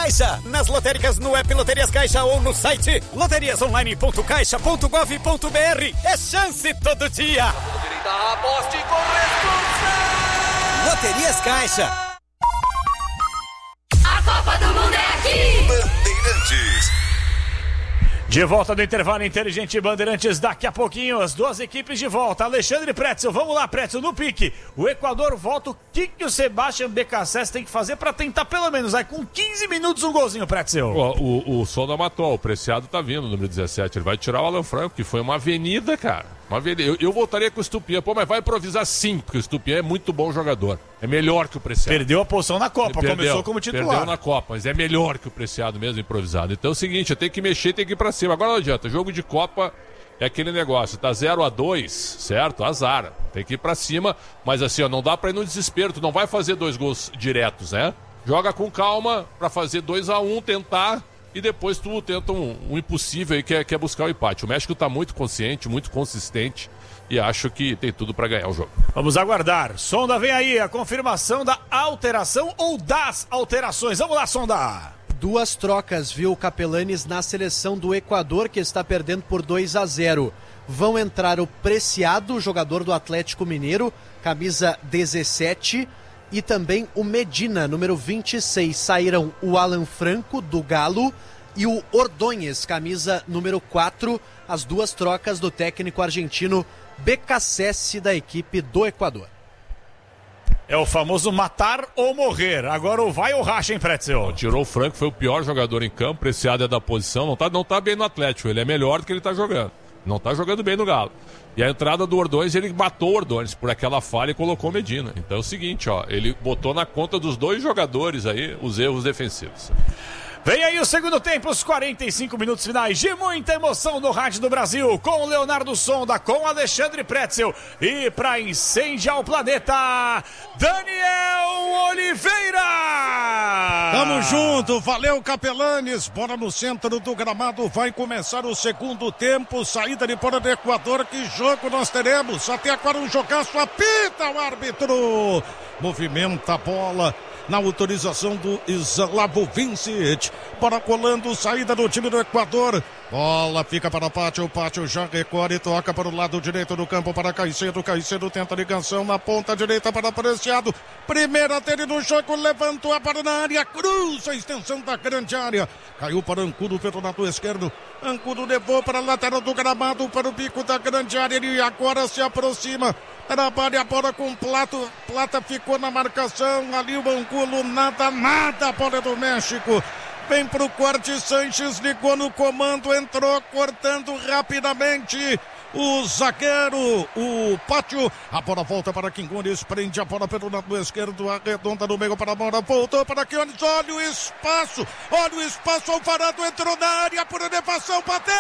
Caixa. Nas lotéricas, no app Loterias Caixa ou no site loteriasonline.caixa.gov.br. É chance todo dia. Aposte com responsabilidade. Loterias Caixa. A Copa do Mundo é aqui. Bandeirantes. De volta do intervalo inteligente Bandeirantes, daqui a pouquinho as duas equipes de volta. Alexandre Pretzel, vamos lá, Pretzel, no pique. O Equador volta, o que o Sebastião BKSS tem que fazer para tentar pelo menos, aí com 15 minutos um golzinho, Pretzel? O Sonda matou, o Preciado tá vindo, número 17, ele vai tirar o Alan Franco, que foi uma avenida, cara. Uma avenida. Eu voltaria com o Stupinha, mas vai improvisar sim, porque o Stupinha é muito bom jogador. É melhor que o Preciado. Perdeu a posição na Copa, começou como titular. Perdeu na Copa, mas é melhor que o Preciado mesmo improvisado. Então é o seguinte, tem que mexer, tem que ir pra cima. Agora não adianta, jogo de Copa é aquele negócio, tá 0-2, certo? Azar, tem que ir pra cima, mas assim, ó, não dá pra ir no desespero, tu não vai fazer 2 gols diretos, né? Joga com calma pra fazer 2-1, tentar, e depois tu tenta um impossível aí, que é buscar o empate. O México tá muito consciente, muito consistente, e acho que tem tudo pra ganhar o jogo. Vamos aguardar. Sonda, vem aí a confirmação da alteração ou das alterações. Vamos lá, Sonda. 2 trocas, viu, Capelanes, na seleção do Equador, que está perdendo por 2-0. Vão entrar o Preciado, jogador do Atlético Mineiro, camisa 17, e também o Medina, número 26. Saíram o Alan Franco, do Galo, e o Ordóñez, camisa número 4. As 2 trocas do técnico argentino BKSS, da equipe do Equador. É o famoso matar ou morrer. Agora o vai ou racha, hein, Pretzel? Tirou o Franco, foi o pior jogador em campo, Preciado é da posição, não tá bem no Atlético, ele é melhor do que ele tá jogando. Não tá jogando bem no Galo. E a entrada do Ordóñez, ele matou o Ordóñez por aquela falha e colocou Medina. Então é o seguinte, ó, ele botou na conta dos 2 jogadores aí os erros defensivos. Vem aí o segundo tempo, os 45 minutos finais de muita emoção no Rádio do Brasil, com o Leonardo Sonda, com Alexandre Pretzel, e para incendiar o planeta, Daniel Oliveira! Tamo junto, valeu, Capelanes, bola no centro do gramado, vai começar o segundo tempo, saída de fora do Equador, que jogo nós teremos? Até agora um jogaço, apita o árbitro, movimenta a bola, na autorização do Slavo Vincic, para colando, saída do time do Equador, bola fica para o Pátio já recorre e toca para o lado direito do campo para Caicedo tenta ligação na ponta direita para Preciado, primeira dele no jogo, levantou a bola na área, cruza a extensão da grande área, caiu para Ancudo pelo lado esquerdo, Ancudo levou para a lateral do gramado, para o bico da grande área, ele agora se aproxima, trabalha a bola com Plata ficou na marcação, ali o Angulo, nada, a bola do México, vem pro corte, Sanches ligou no comando, entrou cortando rapidamente o zagueiro, o Pátio, a bola volta para Quingones, prende a bola pelo lado esquerdo, arredonda no meio para a bola, voltou para Quingones, olha o espaço, Alvarado entrou na área por elevação, bateu,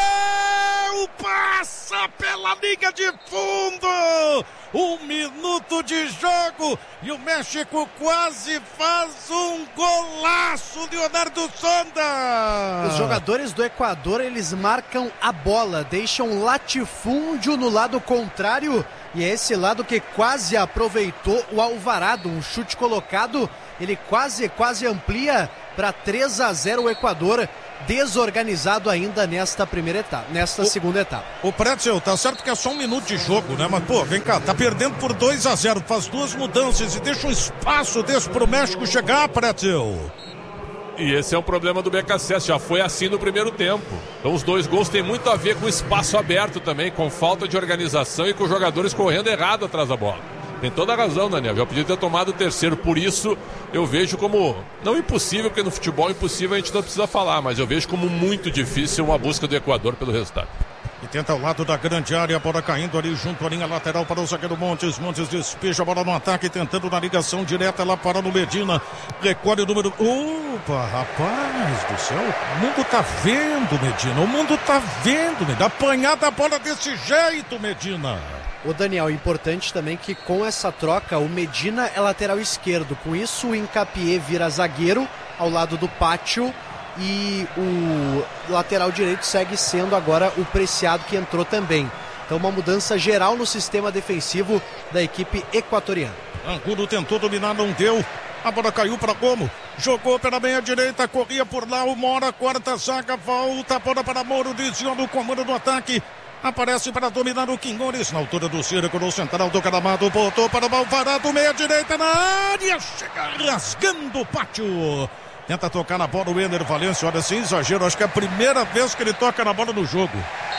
passa pela linha de fundo, 1 minuto de jogo e o México quase faz um golaço, Leonardo Sonda. Os jogadores do Equador, eles marcam a bola, deixam latifúndio no lado contrário, e é esse lado que quase aproveitou o Alvarado, um chute colocado, ele quase amplia para 3-0 o Equador, desorganizado ainda nesta segunda etapa. O Pretzel, tá certo que é só 1 minuto de jogo, né? Mas, pô, vem cá, tá perdendo por 2-0, faz 2 mudanças e deixa um espaço desse pro México chegar, Pretzel. E esse é um problema do BKSS, já foi assim no primeiro tempo. Então os 2 gols têm muito a ver com espaço aberto também, com falta de organização e com os jogadores correndo errado atrás da bola. Tem toda a razão, Daniel, já podia ter tomado o terceiro, por isso eu vejo como, não impossível, porque no futebol impossível a gente não precisa falar, mas eu vejo como muito difícil uma busca do Equador pelo resultado. E tenta ao lado da grande área, a bola caindo ali junto à linha lateral para o zagueiro Montes despeja a bola no ataque, tentando na ligação direta lá para o Medina, recolhe o número... Opa, rapaz do céu, o mundo tá vendo, Medina, o mundo tá vendo, Medina, apanhada a bola desse jeito, Medina. O Daniel, importante também que com essa troca o Medina é lateral esquerdo, com isso o Hincapié vira zagueiro ao lado do Pátio e o lateral direito segue sendo agora o Preciado, que entrou também. Então uma mudança geral no sistema defensivo da equipe equatoriana. Angulo tentou dominar, não deu. A bola caiu para Gomo. Jogou pela meia direita, corria por lá o Mora, corta a zaga, volta a bola para Moro, desviou no comando do ataque. Aparece para dominar o Quiñones na altura do círculo central do gramado. Botou para o Alvarado, meia direita na área. Chega rasgando o pátio. Tenta tocar na bola o Ener Valencia. Olha, sem exagero, acho que é a primeira vez que ele toca na bola no jogo.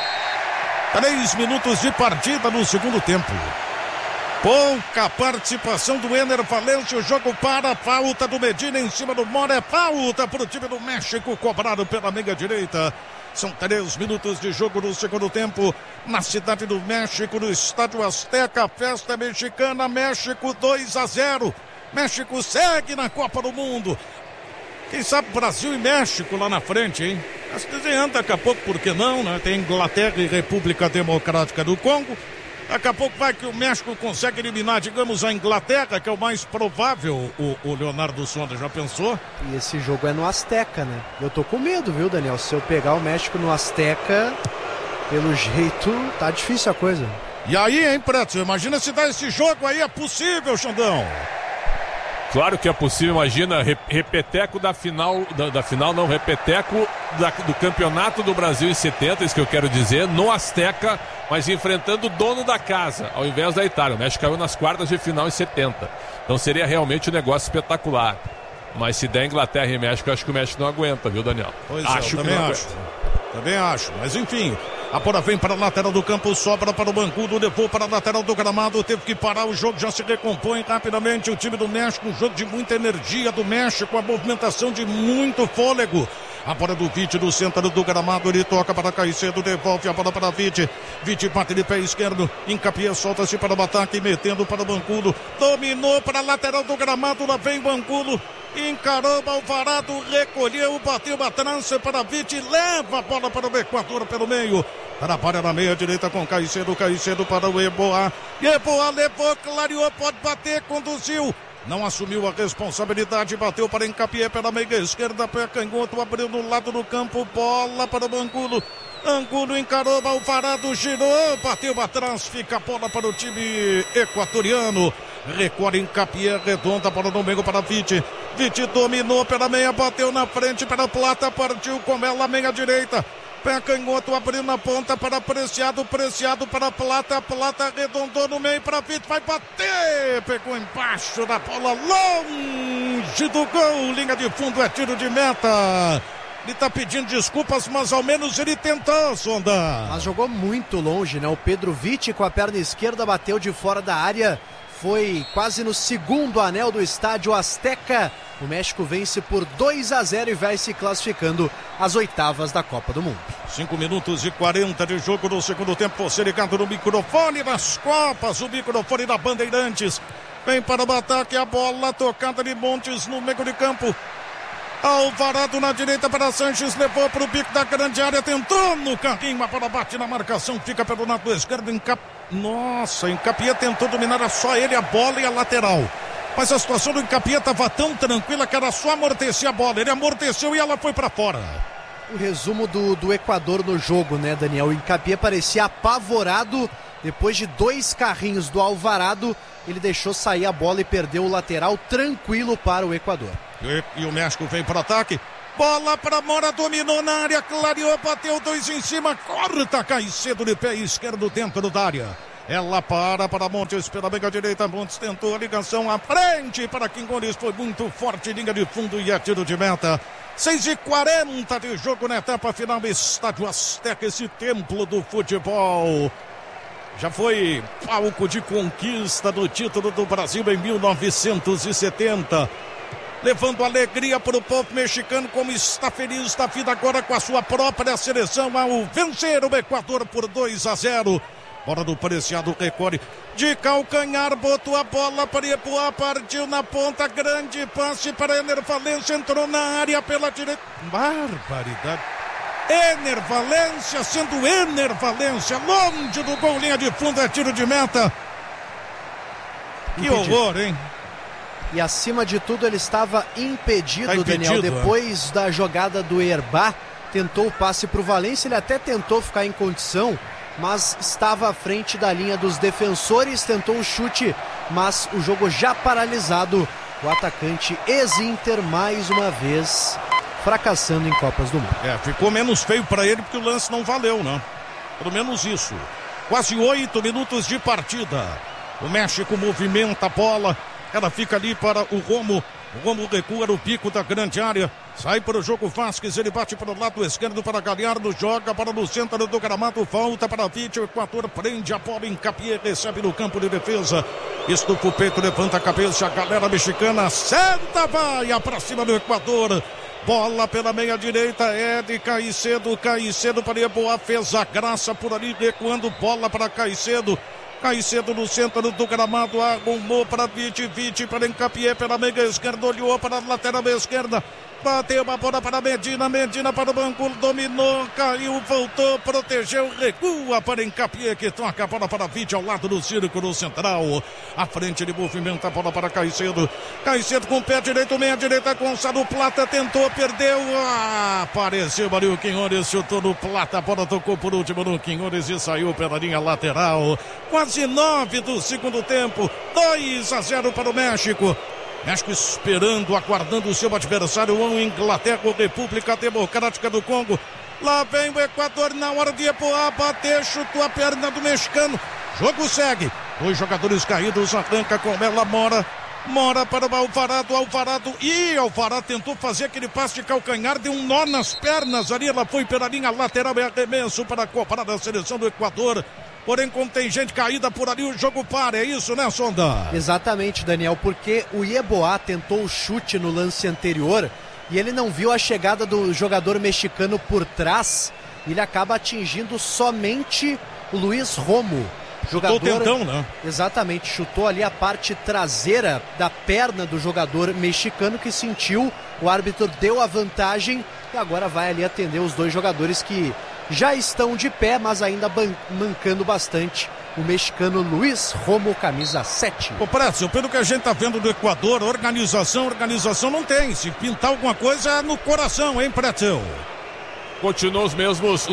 3 minutos de partida no segundo tempo. Pouca participação do Ener Valencia. O jogo para, falta do Medina em cima do Mora. É falta para o time do México, cobrado pela meia direita. São 3 minutos de jogo no segundo tempo. Na cidade do México, no estádio Azteca, festa mexicana. México 2-0. México segue na Copa do Mundo. Quem sabe Brasil e México lá na frente, hein? Mas desenhando daqui a pouco, por que não, né? Tem Inglaterra e República Democrática do Congo. Daqui a pouco vai que o México consegue eliminar, digamos, a Inglaterra, que é o mais provável, o Leonardo Sonda, já pensou? E esse jogo é no Azteca, né? Eu tô com medo, viu, Daniel? Se eu pegar o México no Azteca, pelo jeito, tá difícil a coisa. E aí, hein, Preto? Imagina se dá esse jogo aí, é possível, Xandão? Claro que é possível, imagina, repeteco da final, repeteco do Campeonato do Brasil em 70, isso que eu quero dizer, no Azteca, mas enfrentando o dono da casa, ao invés da Itália. O México caiu nas quartas de final em 70, então seria realmente um negócio espetacular. Mas se der Inglaterra e México, eu acho que o México não aguenta, viu, Daniel? Pois acho que não acho. Também acho, mas enfim, a bola vem para a lateral do campo, sobra para o Bancudo, levou para a lateral do gramado, teve que parar o jogo, já se recompõe rapidamente o time do México, um jogo de muita energia do México, a movimentação de muito fôlego. A bola do Vitti do centro do gramado, ele toca para Caicedo, devolve a bola para Vitti. Vitti bate de pé esquerdo, Hincapié solta-se para o ataque, metendo para o Bancudo, dominou para a lateral do gramado, lá vem Bancudo. Encarou Alvarado, recolheu, bateu a trança para Vitti, leva a bola para o Equador pelo meio. Trabalha na meia direita com Caicedo, Caicedo para o Eboá. Eboá levou, clareou, pode bater, conduziu. Não assumiu a responsabilidade, bateu para Hincapié pela meia esquerda, pé canhoto, abriu no lado do campo, bola para o Angulo. Angulo encarou, Alvarado girou, bateu atrás, fica a bola para o time equatoriano. Recolhe Hincapié, redonda, bola no meio para Vitti. Vitti dominou pela meia, bateu na frente para Plata, partiu com ela, meia direita. Pé canhoto, abriu na ponta para Preciado, Preciado para Plata, Plata arredondou no meio para Vitti, vai bater, pegou embaixo da bola, longe do gol, linha de fundo, é tiro de meta. Ele tá pedindo desculpas, mas ao menos ele tentou, Sonda. Mas jogou muito longe, né? O Pedro Vitti com a perna esquerda bateu de fora da área. Foi quase no segundo anel do estádio Azteca. O México vence por 2-0 e vai se classificando às oitavas da Copa do Mundo. 5 minutos e 40 de jogo no segundo tempo. Você ligado no microfone das Copas, o microfone da Bandeirantes. Vem para o ataque, a bola tocada de Montes no meio de campo. Alvarado na direita para Sanches, levou para o bico da grande área, tentou no carrinho, a bola bate na marcação, fica pelo lado esquerdo, Hincapié tentou dominar só ele, a bola e a lateral. Mas a situação do Hincapié estava tão tranquila que era só amortecer a bola, ele amorteceu e ela foi para fora. O resumo do Equador no jogo, né, Daniel? O Hincapié parecia apavorado, depois de 2 carrinhos do Alvarado, ele deixou sair a bola e perdeu o lateral tranquilo para o Equador. E o México vem para o ataque. Bola para Mora, dominou na área, clareou, bateu 2 em cima, corta Caicedo de pé esquerdo dentro da área. Ela para Montes pela meia direita, Montes tentou a ligação à frente para Quiñones, foi muito forte, linha de fundo e é tiro de meta. 6h40 de jogo na etapa final, estádio Azteca, esse templo do futebol. Já foi palco de conquista do título do Brasil em 1970. Levando alegria para o povo mexicano, como está feliz da vida agora com a sua própria seleção ao vencer o Equador por 2-0. Bola do Preciado, recolhe de calcanhar, botou a bola para Eboá, partiu na ponta, grande passe para Ener Valencia, entrou na área pela direita. Barbaridade. Ener Valencia, sendo Ener Valencia, longe do gol, linha de fundo, é tiro de meta. Que horror, hein? E acima de tudo ele estava impedido, Daniel, depois da jogada do Herbá, tentou o passe para o Valencia, ele até tentou ficar em condição, mas estava à frente da linha dos defensores, tentou um chute, mas o jogo já paralisado O atacante ex-Inter, mais uma vez, fracassando em Copas do Mundo. Ficou menos feio para ele porque o lance não valeu, né? Pelo menos isso. Quase 8 minutos de partida. O México movimenta a bola. Ela fica ali para o Romo. O Romo recua no pico da grande área. Sai para o jogo Vasquez. Ele bate para o lado esquerdo para Galhardo. Joga para no centro do gramado. Volta para Vítor. O Equador prende a bola em Capié. Recebe no campo de defesa. Estufa o peito, levanta a cabeça. A galera mexicana senta, vai para cima do Equador. Bola pela meia direita, é de Caicedo. Caicedo para Yeboah, fez a graça por ali, recuando bola para Caicedo. Caicedo no centro do gramado, arrumou para Vite para Encapié pela meia esquerda, olhou para a lateral esquerda. Bateu uma bola para Medina para o banco, dominou, caiu, voltou, protegeu, recua para Encapié, que toca a bola para Vite ao lado do círculo central. À frente ele movimenta a bola para Caicedo. Caicedo com o pé direito, meia direita, Gonçalo Plata tentou, perdeu. Apareceu ali o Quinones, chutou no Plata, a bola tocou por último no Quinones e saiu pela linha lateral. Quase 9 do segundo tempo, 2-0 para o México. México esperando, aguardando o seu adversário, Inglaterra, República Democrática do Congo. Lá vem o Equador na hora de Yeboah, bater, chutou a perna do mexicano. Jogo segue. 2 jogadores caídos, arranca com ela, Mora para o Alvarado. Alvarado tentou fazer aquele passe de calcanhar, deu um nó nas pernas ali, ela foi pela linha lateral, é arremesso para a Copa da seleção do Equador. Porém, como tem gente caída por ali, o jogo para, é isso, né, Sonda? Exatamente, Daniel, porque o Yeboah tentou o chute no lance anterior e ele não viu a chegada do jogador mexicano por trás, ele acaba atingindo somente o Luiz Romo. Jogador, chutou o tendão, né? Exatamente, chutou ali a parte traseira da perna do jogador mexicano que sentiu, o árbitro deu a vantagem e agora vai ali atender os 2 jogadores que já estão de pé, mas ainda mancando bastante. O mexicano Luiz Romo, camisa 7. Ô, Précio, pelo que a gente tá vendo do Equador, organização não tem. Se pintar alguma coisa é no coração, hein, Précio? Continuam os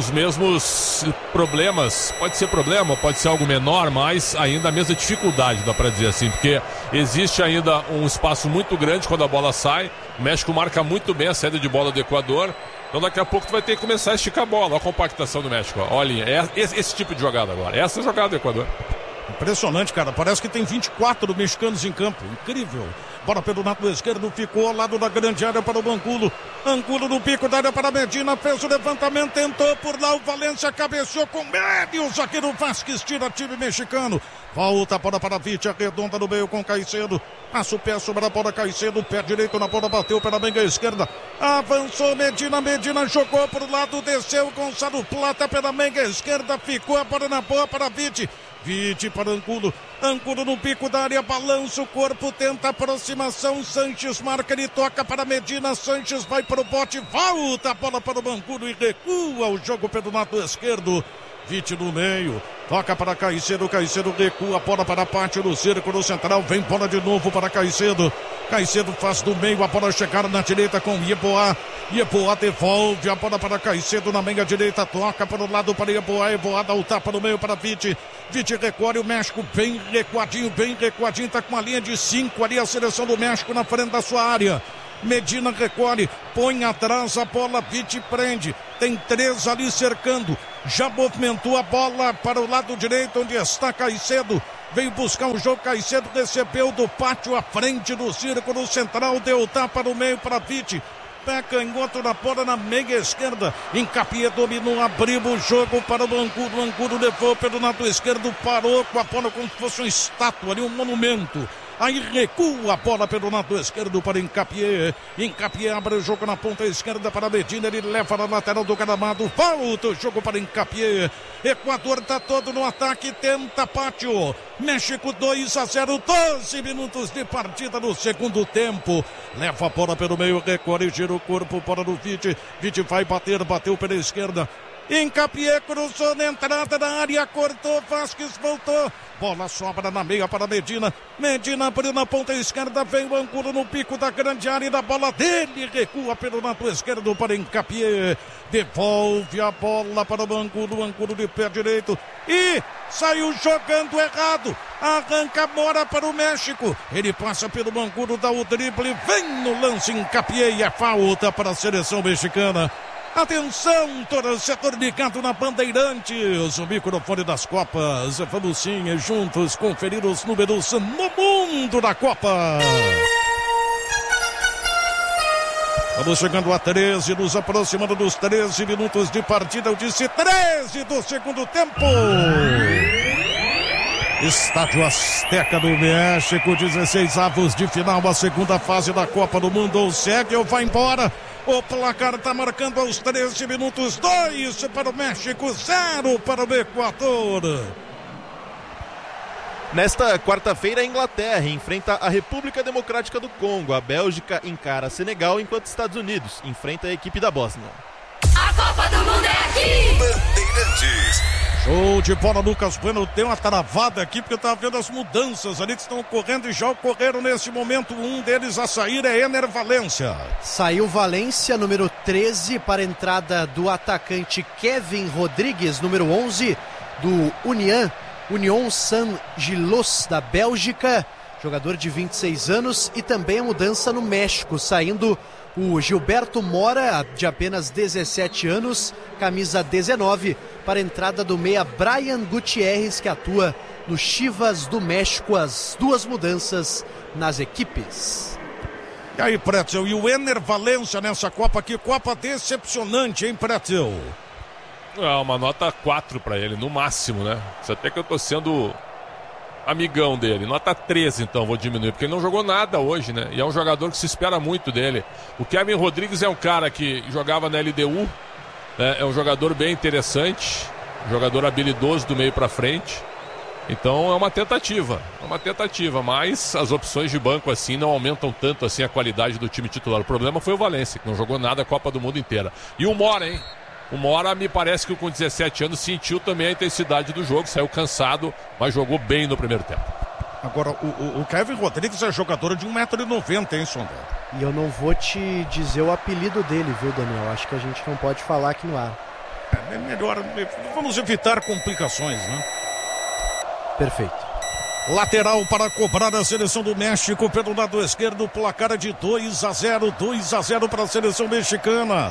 mesmos problemas. Pode ser problema, pode ser algo menor, mas ainda a mesma dificuldade, dá pra dizer assim, porque existe ainda um espaço muito grande quando a bola sai. O México marca muito bem a saída de bola do Equador. Então daqui a pouco tu vai ter que começar a esticar a bola. Olha a compactação do México. Olha, esse tipo de jogada agora. Essa é a jogada do Equador. Impressionante, cara. Parece que tem 24 mexicanos em campo. Incrível. Bola pelo lado esquerdo, ficou ao lado da grande área para o Angulo. Angulo no pico da área para Medina, fez o levantamento, tentou por lá, o Valência cabeceou com medo, o zagueiro Vasquez tira time mexicano. Volta a bola para Vite, arredonda no meio com Caicedo. Passa o pé sobre a bola, Caicedo, pé direito na bola, bateu pela meia esquerda. Avançou Medina jogou para o lado, desceu Gonçalo Plata pela meia esquerda, ficou a bola na boa para Vite. Vite para Angulo. Angulo no pico da área, balança o corpo, tenta aproximação. Sanches marca, ele toca para Medina. Sanches vai para o bote, volta a bola para o Angulo e recua o jogo pelo lado esquerdo. Vite no meio, toca para Caicedo, Caicedo recua a bola para a parte do círculo central, vem bola de novo para Caicedo. Caicedo faz do meio, a bola chegar na direita com Yeboah. Yeboah devolve a bola para Caicedo na meia direita, toca para o lado para Yeboah. Yeboah dá o tapa no meio para Vite. Vite recolhe, o México bem recuadinho, tá com uma linha de 5 ali, a seleção do México na frente da sua área. Medina recolhe, põe atrás a bola, Vite prende, tem 3 ali cercando, já movimentou a bola para o lado direito onde está Caicedo, veio buscar o jogo, Caicedo recebeu do pátio à frente do círculo central, deu tapa no meio para Vite, pé canhoto na bola na meia esquerda, Encapié dominou, abriu o jogo para o Angulo, Angulo levou pelo lado esquerdo, parou com a bola como se fosse uma estátua ali, um monumento. Aí recua a bola pelo lado esquerdo para Encapié. Encapié abre o jogo na ponta esquerda para Medina. Ele leva na lateral do gramado. Volta o jogo para Encapié. Equador está todo no ataque. Tenta pátio. México 2-0. 12 minutos de partida no segundo tempo. Leva a bola pelo meio. Recolhe, gira o corpo. Bola do Vite. Vite vai bater. Bateu pela esquerda. Encapié cruzou na entrada da área, cortou, Vasquez voltou, bola sobra na meia para Medina, Medina abriu na ponta esquerda, vem o Angulo no pico da grande área, da bola dele, recua pelo lado esquerdo para Encapié, devolve a bola para o Angulo de pé direito, e saiu jogando errado, arranca Mora para o México, ele passa pelo Mangudo, dá o drible, vem no lance, Hincapié e é falta para a seleção mexicana. Atenção, torcedor ligado na Bandeirantes, o microfone das Copas, vamos sim juntos conferir os números no mundo da Copa. Vamos chegando a 13, nos aproximando dos 13 minutos de partida. Eu disse 13 do segundo tempo. Estádio Azteca do México, 16avos de final, a segunda fase da Copa do Mundo. Ou segue ou vai embora. O placar está marcando aos 13 minutos, 2 para o México, 0 para o Equador. Nesta quarta-feira, a Inglaterra enfrenta a República Democrática do Congo. A Bélgica encara Senegal, enquanto Estados Unidos enfrenta a equipe da Bósnia. A Copa do Mundo é aqui! Bandeirantes. Show de bola, Lucas Bueno. Deu uma travada aqui porque eu estava vendo as mudanças ali que estão ocorrendo e já ocorreram nesse momento. Um deles a sair é Ener Valencia. Saiu Valência, número 13, para a entrada do atacante Kevin Rodrigues, número 11, do Union Saint-Gilloise da Bélgica, jogador de 26 anos, e também a mudança no México, saindo o Gilberto Mora, de apenas 17 anos, camisa 19, para a entrada do meia Brian Gutierrez, que atua no Chivas do México. As duas mudanças nas equipes. E aí, Pretzel, e o Ener Valencia nessa Copa aqui, Copa decepcionante, hein, Pretzel? É uma nota 4 para ele, no máximo, né? Isso até que eu tô sendo amigão dele. Nota 13, então, vou diminuir, porque ele não jogou nada hoje, né? E é um jogador que se espera muito dele. O Kevin Rodrigues é um cara que jogava na LDU, né? É um jogador bem interessante, um jogador habilidoso do meio para frente. Então é uma tentativa, mas as opções de banco assim não aumentam tanto assim a qualidade do time titular. O problema foi o Valencia, que não jogou nada a Copa do Mundo inteira. E o Mora, hein? O Mora, me parece que com 17 anos sentiu também a intensidade do jogo, saiu cansado, mas jogou bem no primeiro tempo. Agora, o Kevin Rodrigues é jogador de 1,90 m, hein, Sondra? E eu não vou te dizer o apelido dele, viu, Daniel? Acho que a gente não pode falar aqui no ar. É melhor, vamos evitar complicações, né? Perfeito. Lateral para cobrar a seleção do México pelo lado esquerdo, placar de 2-0, 2-0 para a seleção mexicana.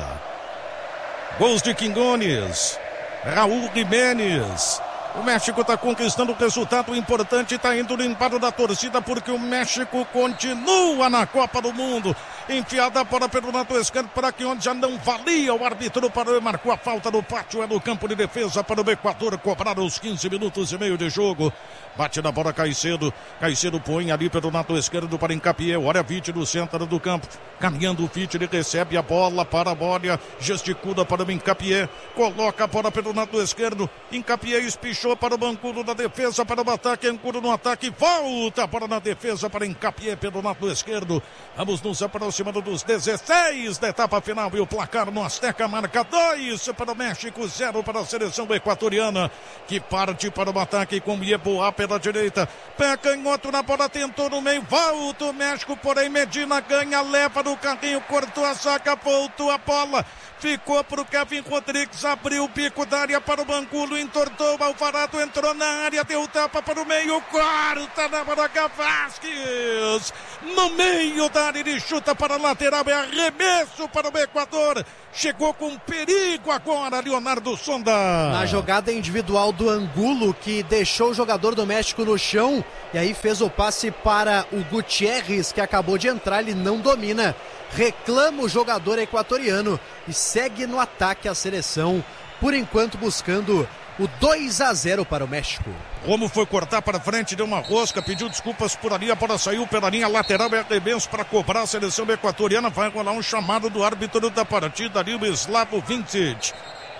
Gols de Quiñones, Raul Jiménez. O México está conquistando resultado importante, está indo limpado da torcida porque o México continua na Copa do Mundo. Enfiada para pelo lado esquerdo, para que onde já não valia, o árbitro parou e marcou a falta no pátio, é no campo de defesa para o Equador, cobrar os 15 minutos e meio de jogo. Bate na bola Caicedo põe ali pelo lado esquerdo para Hincapié, olha Vitti no centro do campo, caminhando o Vitti, ele recebe a bola para a bola, gesticula para o Hincapié, coloca a bola pelo lado esquerdo, Hincapié espichou para o Mangudo da defesa, para o ataque, Angulo no ataque, volta para na defesa para Hincapié pelo lado esquerdo. Vamos nos aproximando dos 16 da etapa final e o placar no Azteca marca 2 para o México, 0 para a seleção equatoriana, que parte para o ataque com Yeboah pela direita, pé canhoto na bola, tentou no meio, volta o México, porém Medina ganha, leva no carrinho, cortou a saca, voltou a bola, ficou para o Kevin Rodrigues, abriu o bico da área para o Mangulo, entortou o Alvarado, entrou na área, deu tapa para o meio, corta na bola Vasquez, no meio da área, ele chuta para a lateral, é arremesso para o Equador, chegou com perigo agora Leonardo Sonda. Na jogada individual do Angulo, que deixou o jogador do México no chão, e aí fez o passe para o Gutierrez, que acabou de entrar, ele não domina, reclama o jogador equatoriano e segue no ataque a seleção, por enquanto buscando o 2-0 para o México. Romo foi cortar para frente, deu uma rosca, pediu desculpas por ali, a bola saiu pela linha lateral, é arremesso para cobrar a seleção equatoriana, vai rolar um chamado do árbitro da partida ali, o Slavo Vincic.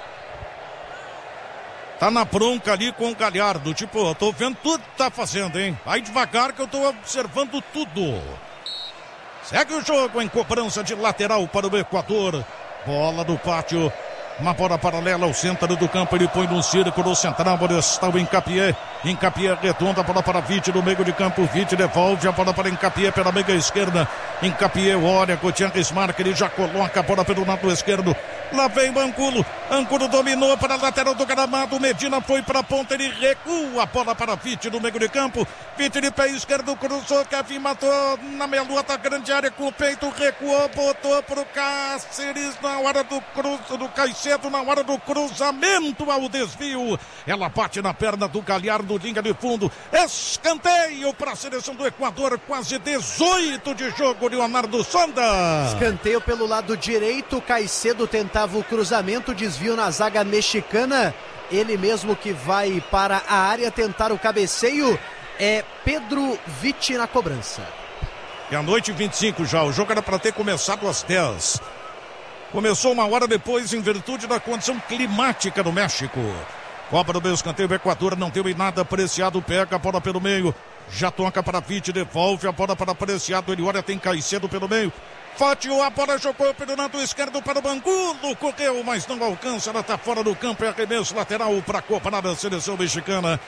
Tá na bronca ali com o Galhardo, tipo, eu tô vendo tudo que tá fazendo, hein? Vai devagar que eu tô observando tudo. Segue o jogo em cobrança de lateral para o Equador. Bola do pátio. Uma bola paralela ao centro do campo, ele põe no círculo central, onde está o Hincapié. Hincapié redonda, a bola para Vitti no meio de campo, Vitti devolve a bola para Hincapié pela meia esquerda. Hincapié olha, Gutierrez marca, ele já coloca a bola pelo lado esquerdo. Lá vem Mangulo, Ângulo dominou para a lateral do gramado. Medina foi para a ponta, ele recua a bola para Vitti no meio de campo. Vitti de pé esquerdo, cruzou. Kevin matou na meia lua da grande área com o peito, recuou, botou para o Cáceres na hora do Caicedo, na hora do cruzamento ao desvio. Ela bate na perna do Galhardo, linha de fundo. Escanteio para a seleção do Equador, quase 18 de jogo, Leonardo Sonda. Escanteio pelo lado direito, Caicedo tentava o cruzamento, desvio na zaga mexicana, ele mesmo que vai para a área tentar o cabeceio, é Pedro Vitti na cobrança. É a noite 25 já, o jogo era para ter começado às 10. Começou uma hora depois em virtude da condição climática do México. Cobra do escanteio, o Equador não deu em nada, Preciado pega a bola pelo meio, já toca para Vitti, devolve a bola para Preciado, ele olha, tem Caicedo pelo meio. Fatiou a bola, jogou pelo lado esquerdo para o Bangulo, correu, mas não alcança, ela está fora do campo, é arremesso lateral para a Copa da seleção mexicana.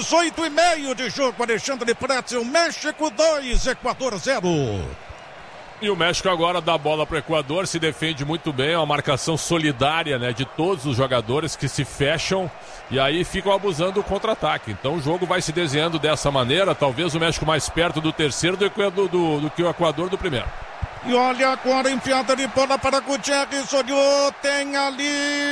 18,5 de jogo, Alexandre Pretzel, México 2, Equador 0. E o México agora dá a bola para o Equador, se defende muito bem, é uma marcação solidária, né, de todos os jogadores que se fecham e aí ficam abusando do contra-ataque. Então o jogo vai se desenhando dessa maneira, talvez o México mais perto do terceiro do que o Equador do primeiro. E olha agora, enfiada de bola para Gutierrez, olhou, tem ali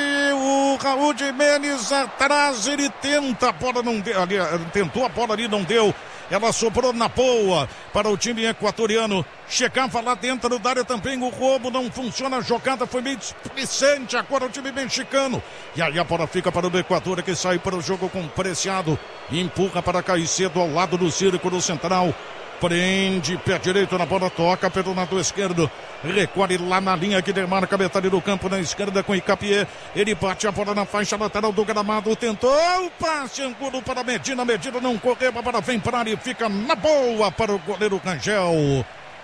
o Raul Jimenez atrás, ele tenta, a bola não deu, ali, tentou a bola ali, não deu, ela sobrou na boa para o time equatoriano, chegava lá dentro da área também, o roubo não funciona, a jogada foi meio displicente, agora o time mexicano, e aí a bola fica para o Equador, que sai para o jogo com Preciado, empurra para Caicedo ao lado do círculo central, prende, pé direito na bola, toca pelo lado esquerdo, recolhe lá na linha que demarca a metade do campo na esquerda com Icapié, ele bate a bola na faixa lateral do gramado, tentou o passe, ângulo para Medina, Medina não correu, a bola vem para e fica na boa para o goleiro Rangel.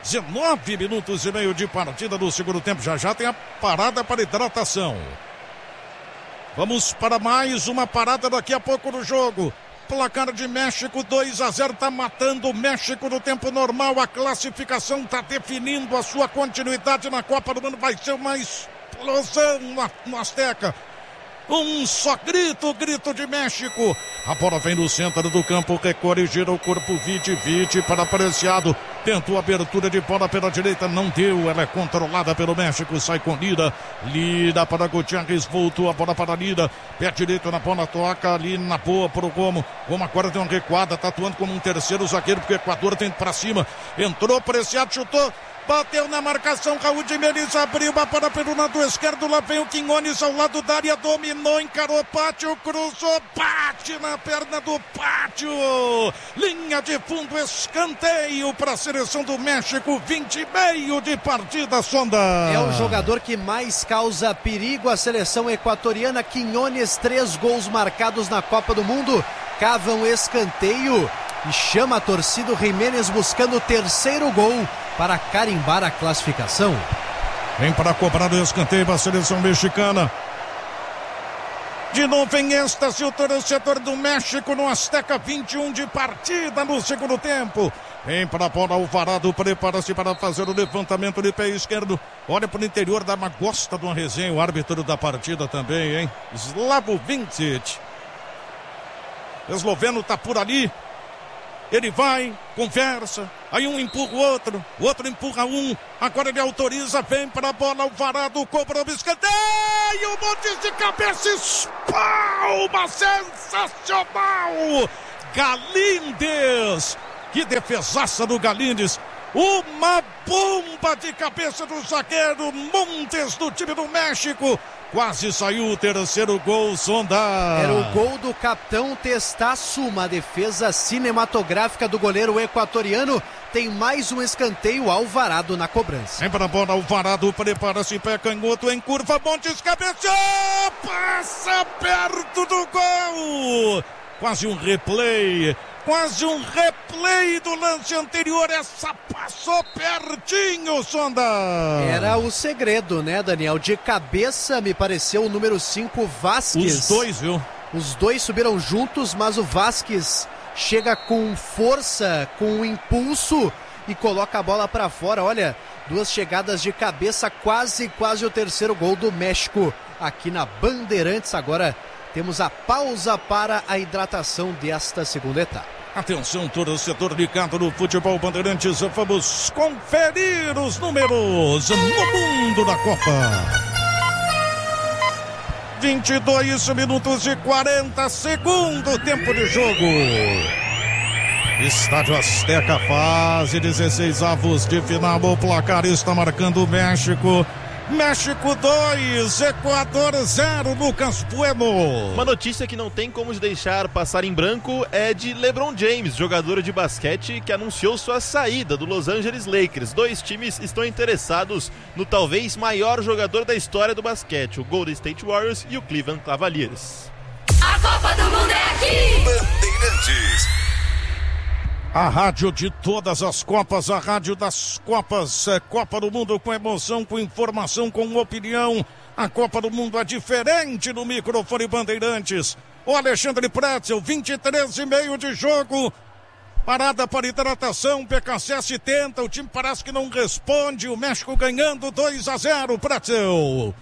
19 minutos e meio de partida do segundo tempo, já tem a parada para hidratação. Vamos para mais uma parada daqui a pouco no jogo. Placar de México 2-0, tá matando o México no tempo normal, a classificação tá definindo a sua continuidade na Copa do Mundo, vai ser uma explosão no Azteca. Um só grito de México. A bola vem no centro do campo, recolhe, gira o corpo, Vitti para Preciado. Tentou abertura de bola pela direita, não deu. Ela é controlada pelo México, sai com Lira para Gutierrez, voltou a bola para Lira. Pé direito na bola, toca ali na boa para o Gomo. Gomo agora tem uma recuada, tá atuando como um terceiro zagueiro, porque o Equador tem para cima. Entrou, Preciado, chutou. Bateu na marcação, Raul Jimenez abriu a bola pelo lado esquerdo, lá vem o Quinones ao lado da área, dominou, encarou Pátio, cruzou, bate na perna do Pátio, linha de fundo, escanteio para a seleção do México, 20,5 de partida, Sonda. É o jogador que mais causa perigo à seleção equatoriana, Quinones, 3 gols marcados na Copa do Mundo, cava um escanteio e chama a torcida, o Jimenez buscando o terceiro gol para carimbar a classificação. Vem para cobrar o escanteio para a seleção mexicana. De novo em êxtase o torcedor do México no Azteca, 21 de partida no segundo tempo. Vem para a bola, Alvarado prepara-se para fazer o levantamento de pé esquerdo. Olha para o interior, dá uma gosta de uma resenha, o árbitro da partida também, hein? Slavo Vincic. O esloveno está por ali. Ele vai, conversa, aí um empurra o outro empurra um, agora ele autoriza, vem para a bola, Alvarado cobrou o escanteio, monte de cabeça, espalma, sensacional, Galíndez, que defesaça do Galíndez, uma bomba de cabeça do zagueiro Montes do time do México. Quase saiu o terceiro gol, Sonda. Era o gol do capitão Testaço, uma defesa cinematográfica do goleiro equatoriano. Tem mais um escanteio, Alvarado na cobrança. Vem para a bola, Alvarado prepara-se, pé canhoto em curva, Montes cabeceou, passa perto do gol. Quase um replay do lance anterior, essa passou pertinho, Sonda. Era o segredo, né, Daniel? De cabeça me pareceu o número 5, Vasquez. Os dois, viu? Os dois subiram juntos, mas o Vasquez chega com força, com impulso e coloca a bola para fora. Olha, 2 chegadas de cabeça, quase o terceiro gol do México aqui na Bandeirantes. Agora temos a pausa para a hidratação desta segunda etapa. Atenção, torcedor ligado no Futebol Bandeirantes, vamos conferir os números no mundo da Copa. 22 minutos e 40 segundos, tempo de jogo. Estádio Azteca, fase 16 avos de final. O placar está marcando o México. México 2, Equador 0, Lucas Bueno. Uma notícia que não tem como deixar passar em branco é de LeBron James, jogador de basquete que anunciou sua saída do Los Angeles Lakers. 2 times estão interessados no talvez maior jogador da história do basquete, o Golden State Warriors e o Cleveland Cavaliers. A Copa do Mundo é aqui! Bandeirantes. A rádio de todas as Copas, a rádio das Copas, Copa do Mundo com emoção, com informação, com opinião. A Copa do Mundo é diferente no microfone Bandeirantes. O Alexandre Pretzel, 23,5 de jogo. Parada para hidratação, PKC tenta, o time parece que não responde. O México ganhando 2-0, Pretzel.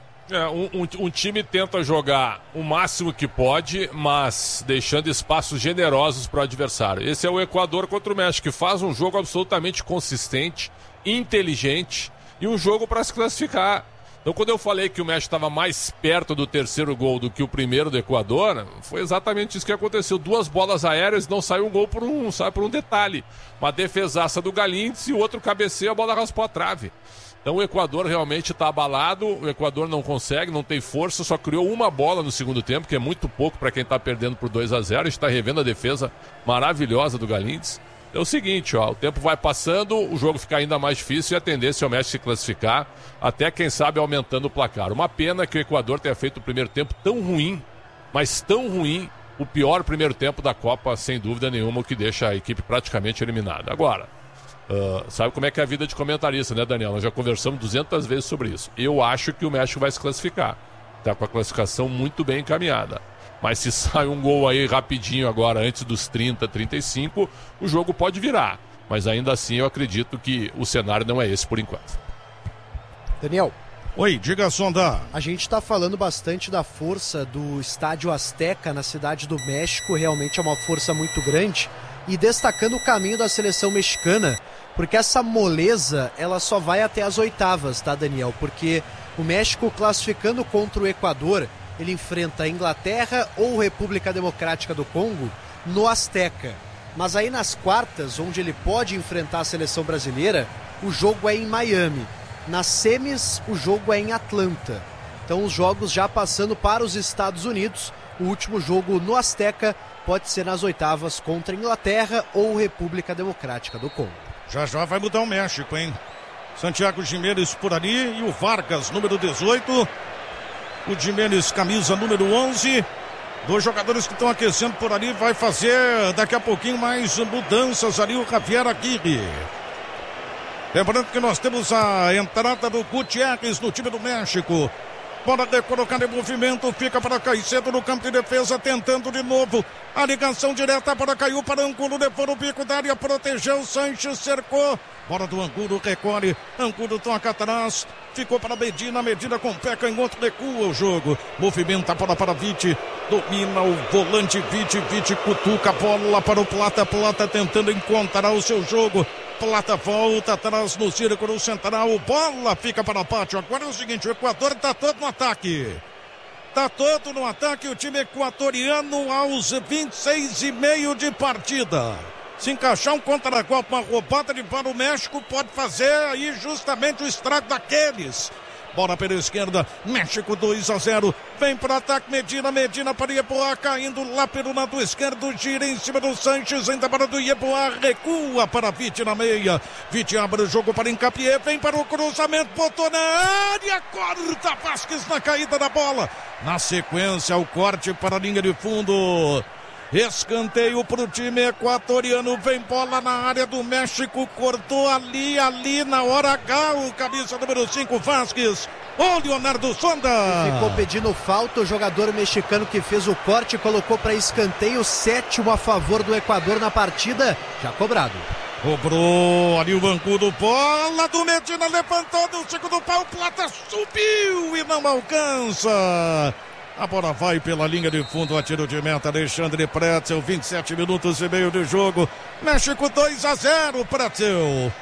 Um time tenta jogar o máximo que pode, mas deixando espaços generosos para o adversário. Esse é o Equador contra o México, que faz um jogo absolutamente consistente, inteligente e um jogo para se classificar. Então, quando eu falei que o México estava mais perto do terceiro gol do que o primeiro do Equador, foi exatamente isso que aconteceu. 2 bolas aéreas, não saiu um gol sai por um detalhe. Uma defesaça do Galíndez e o outro cabeceio, a bola raspou a trave. Então o Equador realmente está abalado, o Equador não consegue, não tem força, só criou uma bola no segundo tempo, que é muito pouco para quem está perdendo por 2-0. A gente está revendo a defesa maravilhosa do Galíndez. É o seguinte, o tempo vai passando, o jogo fica ainda mais difícil e a tendência é o México se classificar, até quem sabe aumentando o placar. Uma pena que o Equador tenha feito o primeiro tempo tão ruim, mas tão ruim, o pior primeiro tempo da Copa, sem dúvida nenhuma, o que deixa a equipe praticamente eliminada. Agora, sabe como é que é a vida de comentarista, né, Daniel? Nós já conversamos 200 vezes sobre isso. Eu acho que o México vai se classificar. Está com a classificação muito bem encaminhada. Mas se sai um gol aí rapidinho agora, antes dos 30, 35, o jogo pode virar. Mas ainda assim eu acredito que o cenário não é esse por enquanto. Daniel. Oi, diga, Sonda. A gente está falando bastante da força do Estádio Azteca na cidade do México. Realmente é uma força muito grande. E destacando o caminho da seleção mexicana, porque essa moleza, ela só vai até as oitavas, tá, Daniel? Porque o México classificando contra o Equador, ele enfrenta a Inglaterra ou República Democrática do Congo no Azteca. Mas aí nas quartas, onde ele pode enfrentar a seleção brasileira, o jogo é em Miami. Nas semis, o jogo é em Atlanta. Então os jogos já passando para os Estados Unidos. O último jogo no Azteca pode ser nas oitavas contra a Inglaterra ou República Democrática do Congo. Já vai mudar o México, hein? Santiago Giménez por ali e o Vargas, número 18. O Giménez, camisa número 11. 2 jogadores que estão aquecendo por ali. Vai fazer daqui a pouquinho mais mudanças ali o Javier Aguirre. Lembrando que nós temos a entrada do Gutierrez no time do México. Bola colocada em movimento, fica para Caicedo no campo de defesa, tentando de novo. A ligação direta para caiu para Angulo, levou no bico da área, protegeu, Sanches cercou. Bola do Angulo, recolhe, Angulo toca atrás, ficou para Medina, Medina com pé canhoto, recua o jogo. Movimenta a bola para Vitti, domina o volante Vitti, Vitti cutuca a bola para o Plata, Plata tentando encontrar o seu jogo. Plata volta atrás no círculo central, bola fica para o pátio. Agora é o seguinte, o Equador está todo no ataque. Está todo no ataque o time equatoriano aos 26,5 de partida. Se encaixar um contra-golpe, uma roubada de bola, o México pode fazer aí justamente o estrago daqueles. Bola pela esquerda, México 2-0, vem para o ataque, Medina para Yeboah, caindo lá pelo lado esquerdo, gira em cima do Sanches, ainda para do Yeboah, recua para Vitti na meia, Vitti abre o jogo para Hincapié, vem para o cruzamento, botou na área, corta Vasquez na caída da bola, na sequência o corte para a linha de fundo. Escanteio para o time equatoriano, vem bola na área do México, cortou ali na hora H, o camisa número 5, Vasquez, o Leonardo Sonda. Ficou pedindo falta, o jogador mexicano que fez o corte, colocou para escanteio, 7º a favor do Equador na partida, já cobrado. Cobrou ali o Bancudo, bola do Medina, levantou no segundo pau, Plata subiu e não alcança. A bola vai pela linha de fundo, a tiro de meta, Alexandre Pretzel, 27 minutos e meio de jogo. México 2-0, Pretzel.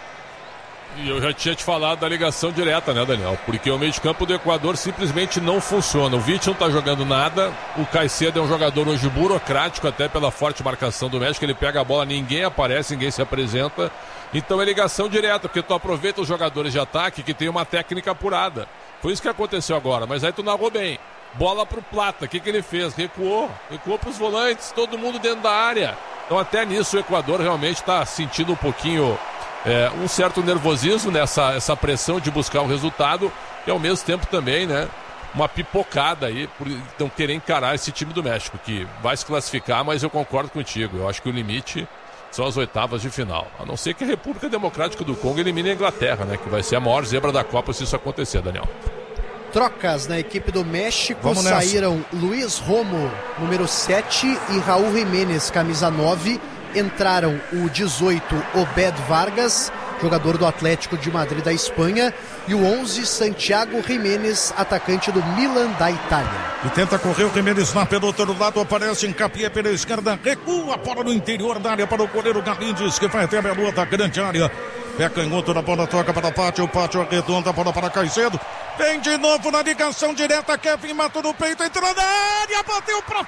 E eu já tinha te falado da ligação direta, né, Daniel? Porque o meio de campo do Equador simplesmente não funciona. O Vítor não tá jogando nada. O Caicedo é um jogador hoje burocrático, até pela forte marcação do México. Ele pega a bola, ninguém aparece, ninguém se apresenta. Então é ligação direta, porque tu aproveita os jogadores de ataque que tem uma técnica apurada. Foi isso que aconteceu agora, mas aí tu narrou bem. Bola pro Plata, o que ele fez? Recuou pros volantes, todo mundo dentro da área. Então até nisso o Equador realmente tá sentindo um pouquinho... um certo nervosismo nessa pressão de buscar o resultado e ao mesmo tempo também, né, uma pipocada aí por não querer encarar esse time do México, que vai se classificar, mas eu concordo contigo, eu acho que o limite são as oitavas de final, a não ser que a República Democrática do Congo elimine a Inglaterra, né, que vai ser a maior zebra da Copa se isso acontecer, Daniel. Trocas na equipe do México, saíram Luiz Romo, número 7, e Raul Jiménez, camisa 9. Entraram o 18, Obed Vargas, jogador do Atlético de Madrid da Espanha, e o 11, Santiago Jiménez, atacante do Milan da Itália. E tenta correr o Jiménez lá pelo outro lado, aparece em Capié pela esquerda, recua a bola no interior da área para o goleiro Galindes, que vai até a meia-lua da grande área. Pé canhoto na bola, toca para o Pátio arredonda, a bola para Caicedo. Vem de novo na ligação direta, Kevin matou no peito, entrou na área, bateu para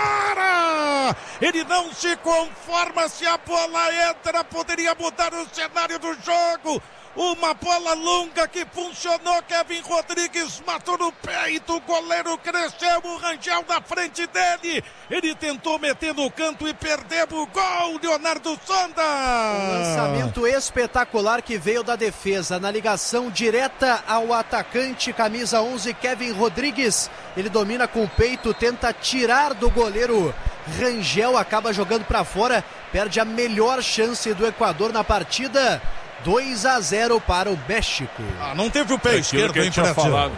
fora! Ele não se conforma, se a bola entra, poderia mudar o cenário do jogo. Uma bola longa que funcionou, Kevin Rodrigues matou no peito, o goleiro cresceu, o Rangel na frente dele. Ele tentou meter no canto e perdeu o gol, Leonardo Sonda. Um lançamento espetacular que veio da defesa, na ligação direta ao atacante, camisa 11, Kevin Rodrigues. Ele domina com o peito, tenta tirar do goleiro Rangel, acaba jogando para fora, perde a melhor chance do Equador na partida. 2-0 para o México. Não teve o pé esquerdo, hein, falado.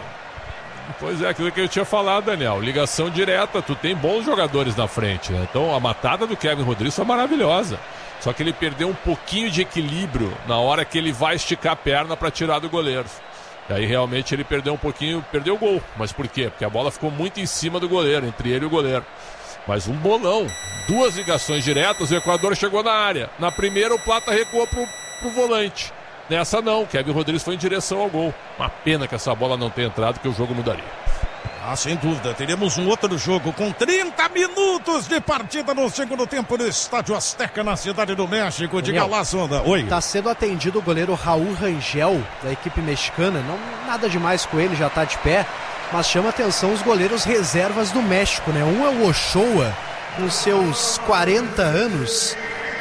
Pois é, aquilo que eu tinha falado, Daniel. Ligação direta, tu tem bons jogadores na frente, né? Então a matada do Kevin Rodrigues foi maravilhosa. Só que ele perdeu um pouquinho de equilíbrio na hora que ele vai esticar a perna para tirar do goleiro. E aí realmente ele perdeu um pouquinho, perdeu o gol. Mas por quê? Porque a bola ficou muito em cima do goleiro, entre ele e o goleiro. Mas um bolão, 2 ligações diretas, o Equador chegou na área. Na primeira o Plata recuou pro volante. Nessa não, Kevin Rodrigues foi em direção ao gol. Uma pena que essa bola não tenha entrado, que o jogo mudaria. Sem dúvida, teremos um outro jogo com 30 minutos de partida no segundo tempo no Estádio Azteca, na Cidade do México. Diga lá, Sonda. Oi. Tá sendo atendido o goleiro Raul Rangel, da equipe mexicana. Não nada demais com ele, já tá de pé, mas chama atenção os goleiros reservas do México, né? Um é o Ochoa, com seus 40 anos,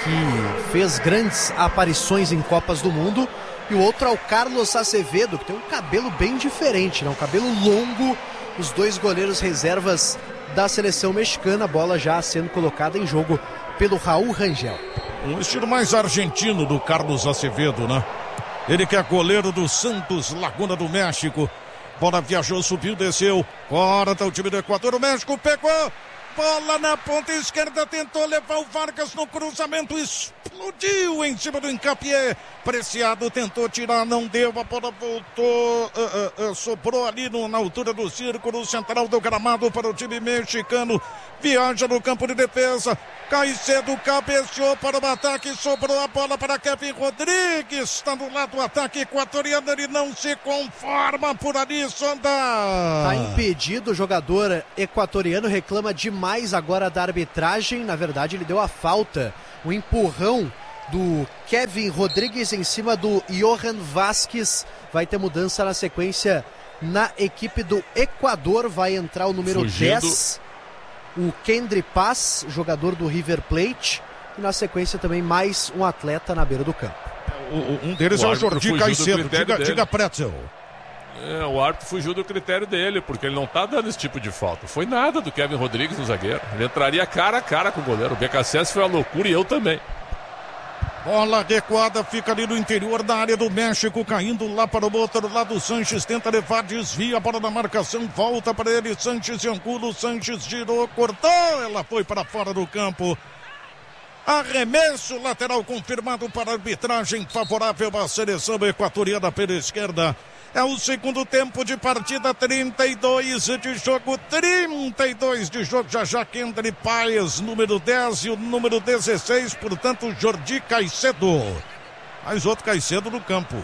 que fez grandes aparições em Copas do Mundo, e o outro é o Carlos Acevedo, que tem um cabelo bem diferente, né? Um cabelo longo. Os 2 goleiros reservas da seleção mexicana, a bola já sendo colocada em jogo pelo Raul Rangel. Um estilo mais argentino do Carlos Acevedo, né? Ele que é goleiro do Santos Laguna do México. Bola viajou, subiu, desceu. Corta o time do Equador, o México pegou. Bola na ponta esquerda, tentou levar o Vargas no cruzamento, explodiu em cima do Encapié. Preciado tentou tirar, não deu, a bola voltou, sobrou ali na altura do círculo central do gramado para o time mexicano. Viaja no campo de defesa, Caicedo cabeceou para o ataque, sobrou a bola para Kevin Rodrigues, está do lado do ataque equatoriano, ele não se conforma por ali, Sonda. Está impedido, o jogador equatoriano reclama demais agora da arbitragem, na verdade ele deu a falta, o empurrão do Kevin Rodrigues em cima do Johan Vázquez. Vai ter mudança na sequência na equipe do Equador, vai entrar o número 10, o Kendry Paz, jogador do River Plate, e na sequência também mais um atleta na beira do campo. Um deles é o Jordi Caicedo, diga Pretzel. O árbitro fugiu do critério dele, porque ele não tá dando esse tipo de falta. Foi nada do Kevin Rodrigues no zagueiro. Ele entraria cara a cara com o goleiro. O BKSS foi uma loucura e eu também. Bola recuada, fica ali no interior da área do México, caindo lá para o outro lado. Sanches tenta levar, desvia a bola da marcação, volta para ele, Sanches e Angulo. Sanches girou, cortou, ela foi para fora do campo. Arremesso lateral confirmado para a arbitragem favorável à seleção equatoriana pela esquerda. É o segundo tempo de partida, 32 de jogo, 32 de jogo. Já Kendry Páez, número 10 e o número 16, portanto, Jordi Caicedo. Mais outro Caicedo no campo.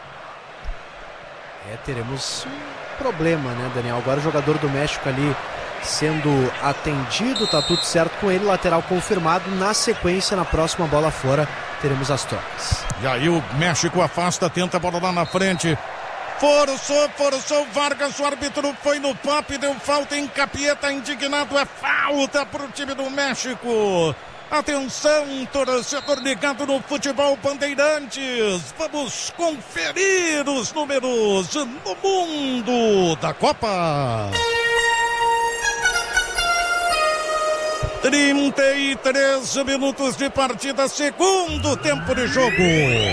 Teremos um problema, né, Daniel? Agora o jogador do México ali sendo atendido, tá tudo certo com ele, lateral confirmado. Na sequência, na próxima bola fora, teremos as trocas. E aí o México afasta, tenta a bola lá na frente. Forçou, Vargas, o árbitro foi no pop, deu falta em Capieta, indignado, é falta pro time do México. Atenção, torcedor ligado no Futebol Bandeirantes. Vamos conferir os números no mundo da Copa. 33 minutos de partida, segundo tempo de jogo.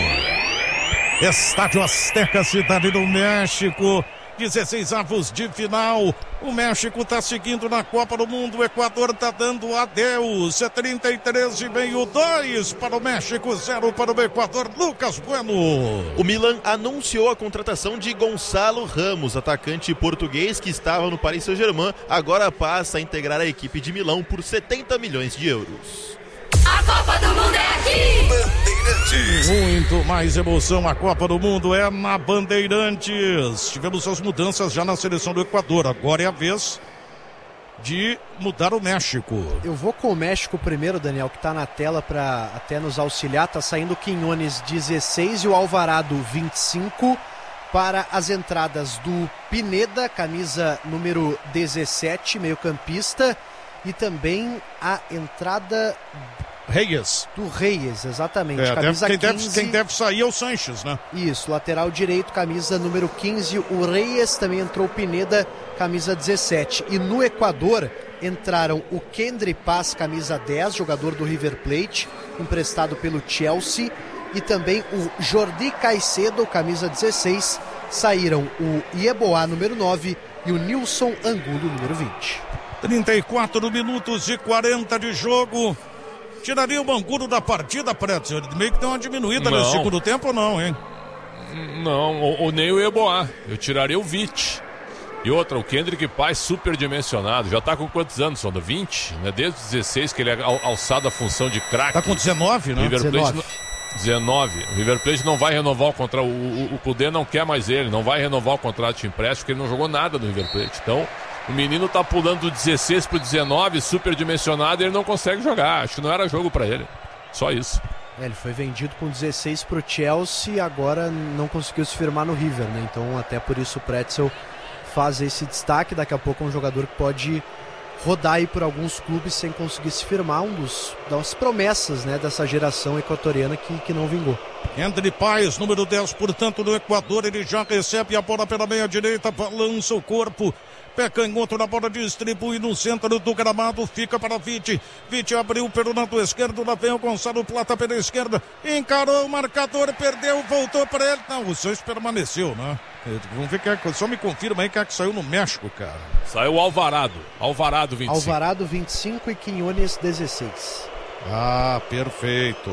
Estádio Azteca, cidade do México. 16avos de final. O México está seguindo na Copa do Mundo. O Equador está dando adeus. 33,5, 2 para o México, 0 para o Equador. Lucas Bueno. O Milan anunciou a contratação de Gonçalo Ramos, atacante português que estava no Paris Saint-Germain. Agora passa a integrar a equipe de Milão por 70 milhões de euros. A Copa do Mundo é aqui! Bandeirantes. Muito mais emoção, a Copa do Mundo é na Bandeirantes. Tivemos as mudanças já na seleção do Equador. Agora é a vez de mudar o México. Eu vou com o México primeiro, Daniel, que tá na tela para até nos auxiliar. Tá saindo o Quiñones, 16, e o Alvarado, 25. Para as entradas do Pineda, camisa número 17, meio campista. E também a entrada do Reyes, exatamente. Camisa quem deve sair é o Sanches, né? Isso, lateral direito, camisa número 15. O Reyes, também entrou o Pineda, camisa 17. E no Equador entraram o Kendry Páez, camisa 10, jogador do River Plate, emprestado pelo Chelsea. E também o Jordi Caicedo, camisa 16. Saíram o Yeboah, número 9, e o Nilson Angulo, número 20. 34 minutos e 40 de jogo. Tiraria o Angulo da partida, Pretzel? Meio que deu uma diminuída no segundo tempo ou não, hein? Não, ou nem o Yeboah. Eu tiraria o Vich. E outra, o Kendrick Páez superdimensionado. Já tá com quantos anos, Sonda? 20? Né? Desde os 16 que ele é alçado a função de craque. Tá com 19, né? River Plate 19. O River Plate não vai renovar o contrato. O Kudê não quer mais ele. Não vai renovar o contrato de empréstimo porque ele não jogou nada no River Plate. Então, o menino tá pulando do 16 pro 19, superdimensionado, e ele não consegue jogar. Acho que não era jogo pra ele. Só isso. Ele foi vendido com 16 pro Chelsea e agora não conseguiu se firmar no River, né? Então até por isso o Pretzel faz esse destaque. Daqui a pouco é um jogador que pode rodar aí por alguns clubes sem conseguir se firmar. Das promessas, né, dessa geração equatoriana que não vingou. Kendry Páez, número 10, portanto, no Equador. Ele já recebe a bola pela meia direita, balança o corpo. Pé canhoto na bola, distribui no centro do gramado, fica para Vich. Vich abriu pelo lado esquerdo, lá vem o Gonçalo Plata pela esquerda. Encarou o marcador, perdeu, voltou para ele. Não, o Santos permaneceu, né? Vamos ver quem só me confirma aí quem é que saiu no México, cara. Saiu o Alvarado. Alvarado, 25. Alvarado, 25 e Quiñones, 16. Ah, perfeito.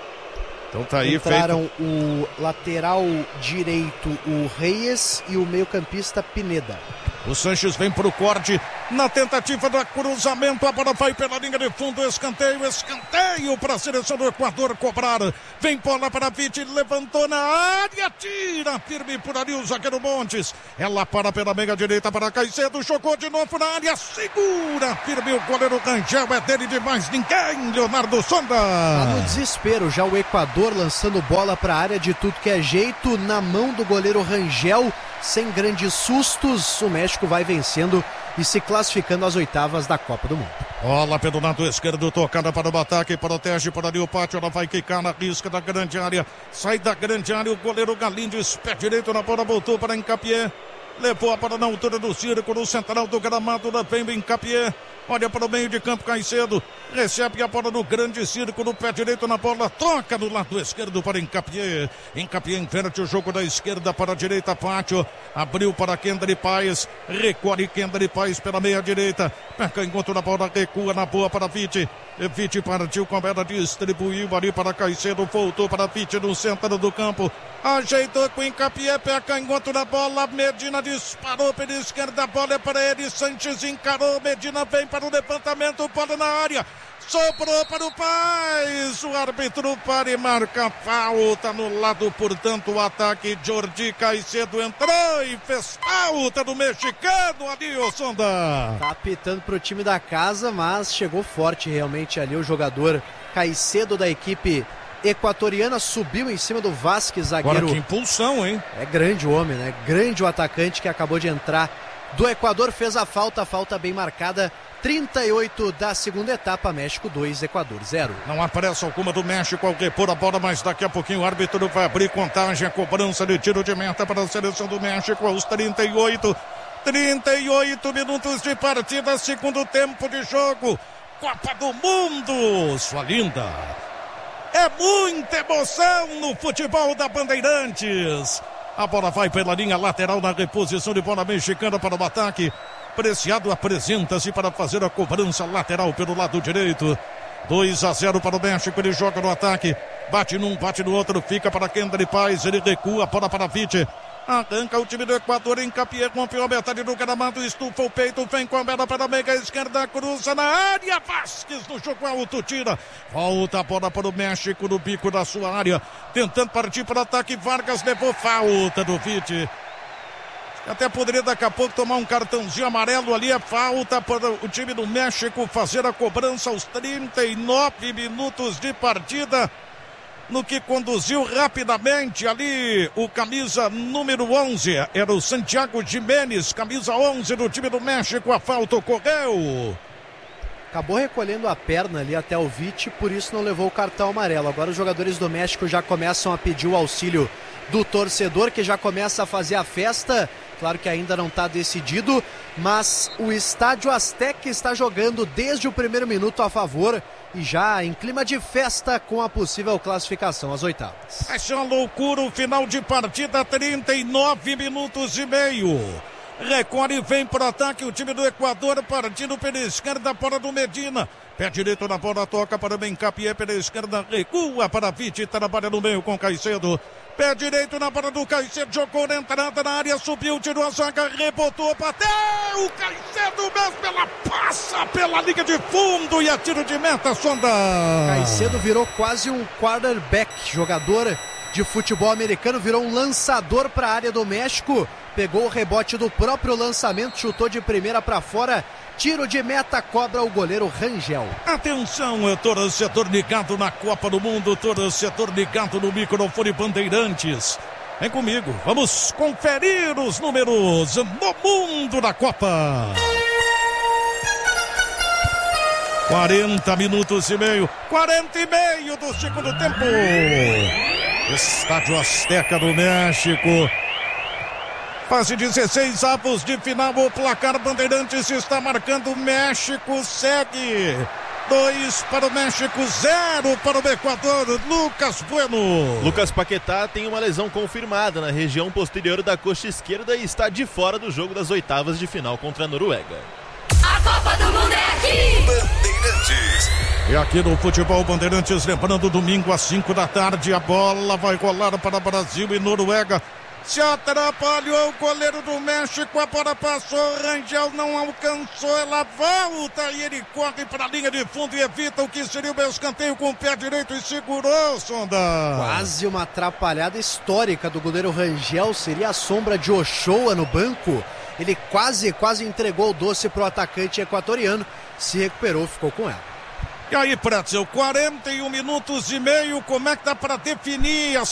Então tá aí, entraram feito. O lateral direito, o Reyes, e o meio-campista Pineda. O Sanches vem pro corte, na tentativa do cruzamento, a bola vai pela linha de fundo, escanteio para a seleção do Equador cobrar. Vem bola para Vich, levantou na área, tira firme por ali o zagueiro Montes. Ela para pela meia direita para Caicedo, jogou de novo na área, segura firme o goleiro Rangel, é dele de mais ninguém, Leonardo Sonda. Tá no desespero já o Equador, lançando bola para a área de tudo que é jeito, na mão do goleiro Rangel. Sem grandes sustos, o México vai vencendo e se classificando às oitavas da Copa do Mundo. Bola pelo lado esquerdo, tocada para o ataque, protege para ali o pátio, ela vai quicar na risca da grande área, sai da grande área, o goleiro Galindes, pé direito na bola, voltou para Encapié. Levou a bola na altura do círculo central do gramado da Pemba em Capié. Olha para o meio de campo, Caicedo. Recebe a bola no grande círculo. Pé direito na bola. Toca no lado esquerdo para Encapié. Encapié inverte o jogo da esquerda para a direita. Pátio. Abriu para Kendry Paes. Recolhe Kendry Paes pela meia direita. Perca enquanto na bola. Recua na boa para Vite. Vite partiu com a bola. Distribuiu ali para Caicedo. Voltou para Vite no centro do campo. Ajeitou com Encapié. Perca enquanto na bola. Medina disparou pela esquerda. A bola é para ele. Sanches encarou. Medina vem para o levantamento, bola na área, sobrou para o Paes, o árbitro para e marca falta no lado, portanto o ataque. Jordi Caicedo entrou e fez falta do mexicano ali, o Sonda. Tá apitando pro time da casa, mas chegou forte realmente ali o jogador Caicedo da equipe equatoriana, subiu em cima do Vasquez, zagueiro. Agora que impulsão, hein? É grande o homem, né? Grande o atacante que acabou de entrar do Equador, fez a falta bem marcada. 38 da segunda etapa, México 2, Equador 0. Não aparece alguma do México ao repor a bola, mas daqui a pouquinho o árbitro vai abrir contagem, a cobrança de tiro de meta para a seleção do México aos 38 minutos de partida, segundo tempo de jogo. Copa do Mundo, sua linda. É muita emoção no futebol da Bandeirantes. A bola vai pela linha lateral na reposição de bola mexicana para o ataque. Preciado apresenta-se para fazer a cobrança lateral pelo lado direito. 2-0 para o México, ele joga no ataque. Bate num, bate no outro, fica para Kendry Paes, ele recua, bola para Vite. Arranca o time do Equador, Encapié, rompe a metade do gramado, estufa o peito, vem com a bola para a meia esquerda, cruza na área, Vasquez no jogo alto, tira. Volta a bola para o México no bico da sua área, tentando partir para o ataque, Vargas levou falta do Vite. Até poderia daqui a pouco tomar um cartãozinho amarelo ali, a falta para o time do México fazer a cobrança aos 39 minutos de partida, no que conduziu rapidamente ali o camisa número 11, era o Santiago Jiménez, camisa 11 do time do México, a falta ocorreu. Acabou recolhendo a perna ali até o Vite, por isso não levou o cartão amarelo. Agora os jogadores do México já começam a pedir o auxílio do torcedor, que já começa a fazer a festa. Claro que ainda não está decidido, mas o Estádio Azteca está jogando desde o primeiro minuto a favor e já em clima de festa com a possível classificação às oitavas. Essa é uma loucura, o final de partida, 39 minutos e meio. Recolhe e vem para o ataque o time do Equador, partindo pela esquerda, bola do Medina. Pé direito na bola, toca para o Encapié pela esquerda, recua para Vite, trabalha no meio com Caicedo. Pé direito na bola do Caicedo, jogou na entrada na área, subiu, tirou a zaga, rebotou, bateu, Caicedo mesmo, ela passa pela linha de fundo e a tiro de meta, Sonda. Caicedo virou quase um quarterback, jogador de futebol americano, virou um lançador para a área do México, pegou o rebote do próprio lançamento, chutou de primeira para fora, tiro de meta, cobra o goleiro Rangel. Atenção, torcedor ligado na Copa do Mundo, torcedor ligado no microfone Bandeirantes. Vem comigo, vamos conferir os números no mundo da Copa. 40 minutos e meio, 40 e meio do segundo tempo. Estádio Azteca do México. Fase 16 avos de final, o placar Bandeirantes está marcando, o México segue. 2 para o México, 0 para o Equador. Lucas Bueno. Lucas Paquetá tem uma lesão confirmada na região posterior da coxa esquerda e está de fora do jogo das oitavas de final contra a Noruega. A Copa do Mundo é aqui. Bandeirantes. E aqui no Futebol Bandeirantes, lembrando, domingo às 5 da tarde, a bola vai rolar para Brasil e Noruega. Se atrapalhou o goleiro do México, a bola passou, Rangel não alcançou, ela volta e ele corre para a linha de fundo e evita o que seria o meu escanteio com o pé direito e segurou, Sonda. Quase uma atrapalhada histórica do goleiro Rangel, seria a sombra de Ochoa no banco. Ele quase entregou o doce para o atacante equatoriano, se recuperou, ficou com ela. E aí, Pretzel, 41 minutos e meio, como é que dá para definir essa